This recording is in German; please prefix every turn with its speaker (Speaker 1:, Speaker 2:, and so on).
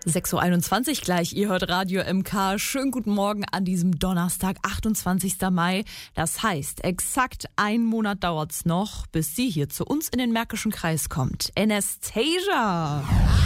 Speaker 1: 6.21 Uhr gleich, ihr hört Radio MK. Schönen guten Morgen an diesem Donnerstag, 28. Mai. Das heißt, exakt einen Monat dauert's noch, bis sie hier zu uns in den Märkischen Kreis kommt. Anastasia!